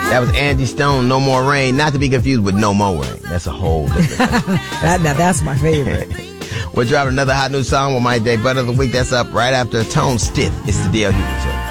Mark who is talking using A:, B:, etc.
A: That was Angie Stone, No More Rain. Not to be confused with No More Rain. That's a whole different thing.
B: That's my favorite.
A: We're dropping another hot new song with my Day Butter of the Week. That's up right after Tone Stiff. It's the D.L. Hughley Show.